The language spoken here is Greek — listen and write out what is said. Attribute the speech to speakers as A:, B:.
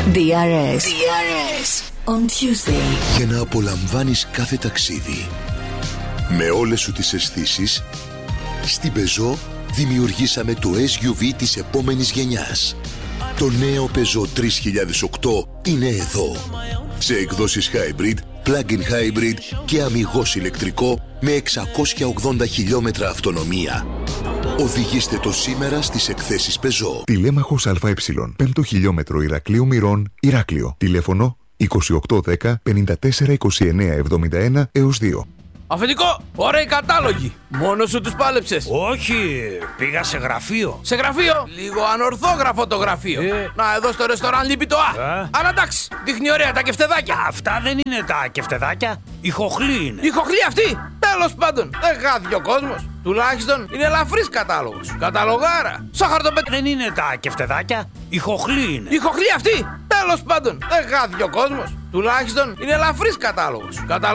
A: DRS on Tuesday.
B: Για να απολαμβάνεις κάθε ταξίδι με όλες σου τις αισθήσεις, στην Peugeot δημιουργήσαμε το SUV της επόμενης γενιάς. Το νέο Peugeot 3008 είναι εδώ. Σε εκδόσεις hybrid, plug-in hybrid και αμιγώς ηλεκτρικό με 680 χιλιόμετρα αυτονομία. Οδηγήστε το σήμερα στις εκθέσεις Peugeot.
C: Τηλέμαχος ΑΕ, 5ο χιλιόμετρο Ηρακλείου Μυρών, Ηράκλειο. Τηλέφωνο 2810 54 29 71 έως 2.
D: Αφεντικό, ωραίοι κατάλογοι. Μόνος σου τους πάλεψες?
E: Όχι, πήγα σε γραφείο.
D: Σε γραφείο? Λίγο ανορθόγραφο το γραφείο. Να, εδώ στο ρεστοράν λείπει το Α. Αλλά εντάξει, δείχνει ωραία τα κεφτεδάκια.
E: Αυτά δεν είναι τα κεφτεδάκια. Η χοχλή είναι.
D: Η χοχλή αυτή? Τέλος πάντων, δεν χάθηκε ο κόσμος. Τουλάχιστον είναι ελαφρύς κατάλογος. Καταλογάρα.
E: Δεν είναι τα κεφτεδάκια. Η χοχλή είναι.
D: Η χοχλή αυτή? Τέλος πάντων, δεν χάθηκε ο κόσμος. Τουλάχιστον είναι ελαφρύς κατάλογος.